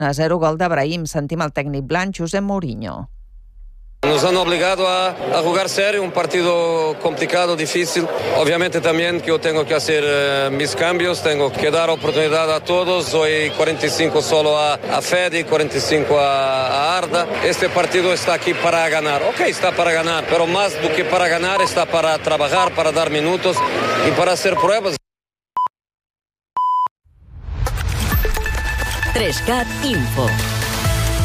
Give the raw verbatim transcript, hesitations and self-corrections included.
a zero gol de Brahim. Sentim el tècnic blanc Josep Mourinho. Nos han obligado a, a jugar serio, un partido complicado, difícil. Obviamente también que yo tengo que hacer eh, mis cambios, tengo que dar oportunidad a todos. Hoy cuarenta y cinco solo a, a Fede, cuarenta y cinco a, a Arda. Este partido está aquí para ganar. Ok, está para ganar, pero más do que para ganar está para trabajar, para dar minutos y para hacer pruebas. tres cat Info.